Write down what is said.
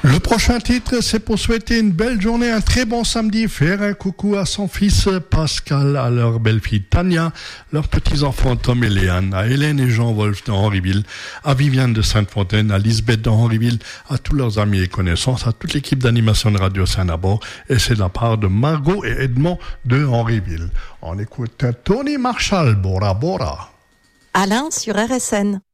Le prochain titre, c'est pour souhaiter une belle journée, un très bon samedi, faire un coucou à son fils Pascal, à leur belle-fille Tania, leurs petits-enfants Tom et Léane, à Hélène et Jean-Wolf de Henryville, à Viviane de Sainte-Fontaine, à Lisbeth de Henryville, à tous leurs amis et connaissances, à toute l'équipe d'animation de Radio Saint-Nabor, et c'est de la part de Margot et Edmond de Henryville. On écoute Tony Marshall, Bora Bora. Alain sur RSN.